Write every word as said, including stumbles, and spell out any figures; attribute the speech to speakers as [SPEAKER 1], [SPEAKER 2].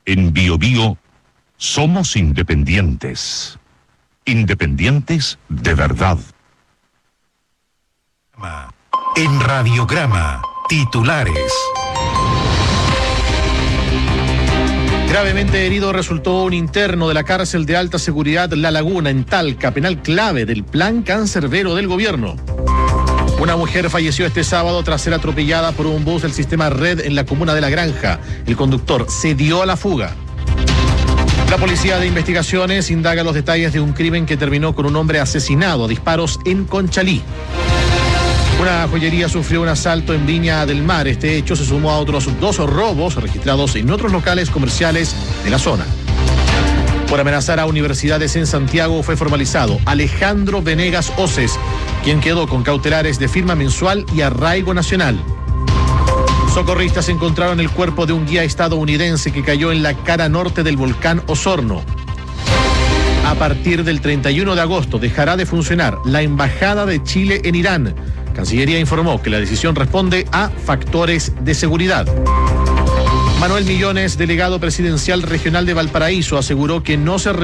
[SPEAKER 1] En Bio Bio somos independientes. Independientes de verdad.
[SPEAKER 2] En Radiograma, titulares.
[SPEAKER 3] Gravemente herido resultó un interno de la cárcel de alta seguridad La Laguna en Talca, penal clave del plan cancerbero del gobierno. Una mujer falleció este sábado tras ser atropellada por un bus del sistema Red en la comuna de La Granja. El conductor se dio a la fuga. La Policía de Investigaciones indaga los detalles de un crimen que terminó con un hombre asesinado a disparos en Conchalí. Una joyería sufrió un asalto en Viña del Mar. Este hecho se sumó a otros dos robos registrados en otros locales comerciales de la zona. Por amenazar a universidades en Santiago fue formalizado Alejandro Venegas Oces, quien quedó con cautelares de firma mensual y arraigo nacional. Socorristas encontraron el cuerpo de un guía estadounidense que cayó en la cara norte del volcán Osorno. A partir del treinta y uno de agosto dejará de funcionar la Embajada de Chile en Irán. Cancillería informó que la decisión responde a factores de seguridad. Manuel Millones, delegado presidencial regional de Valparaíso, aseguró que no se